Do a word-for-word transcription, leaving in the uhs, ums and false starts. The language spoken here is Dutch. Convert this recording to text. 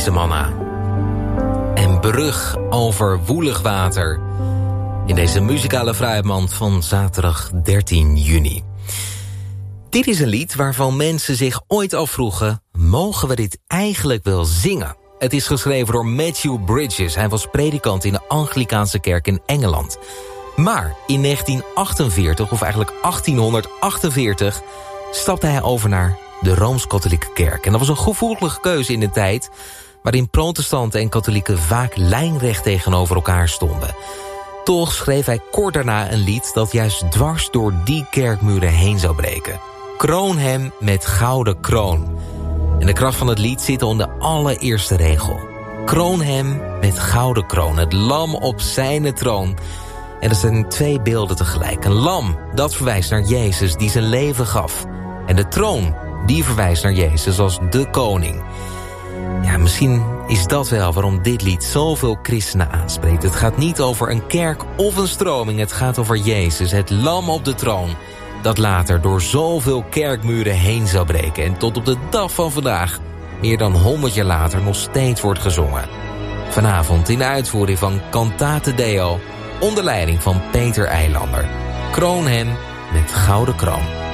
deze manna. En brug over woelig water. In deze muzikale vrijheid van zaterdag dertien juni. Dit is een lied waarvan mensen zich ooit afvroegen: mogen we dit eigenlijk wel zingen? Het is geschreven door Matthew Bridges. Hij was predikant in de Anglikaanse kerk in Engeland. Maar in negentien achtenveertig, of eigenlijk achttienhonderdachtenveertig... stapte hij over naar de Rooms-Katholieke kerk. En dat was een gevoelige keuze in de tijd waarin protestanten en katholieken vaak lijnrecht tegenover elkaar stonden. Toch schreef hij kort daarna een lied dat juist dwars door die kerkmuren heen zou breken. Kroon hem met gouden kroon. En de kracht van het lied zit in de allereerste regel. Kroon hem met gouden kroon, het lam op zijn troon. En er zijn twee beelden tegelijk. Een lam, dat verwijst naar Jezus die zijn leven gaf. En de troon, die verwijst naar Jezus als de koning. Ja, misschien is dat wel waarom dit lied zoveel christenen aanspreekt. Het gaat niet over een kerk of een stroming. Het gaat over Jezus, het lam op de troon, dat later door zoveel kerkmuren heen zou breken. En tot op de dag van vandaag, meer dan honderd jaar later, nog steeds wordt gezongen. Vanavond in de uitvoering van Cantate Deo, onder leiding van Peter Eilander. Kroon hem met gouden kroon.